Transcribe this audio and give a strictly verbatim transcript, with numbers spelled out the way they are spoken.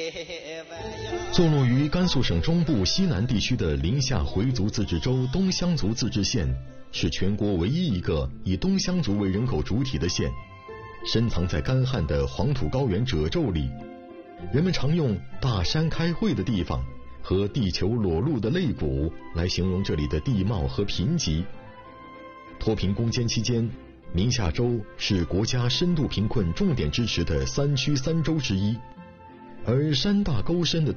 坐落于甘肃省中部西南地区的临夏回族自治州东乡族自治县，是全国唯一一个以东乡族为人口主体的县。深藏在干旱的黄土高原褶皱里，人们常用大山开会的地方和地球裸露的肋骨来形容这里的地貌和贫瘠。脱贫攻坚期间，宁夏州是国家深度贫困重点支持的三区三州之一，而山大沟深的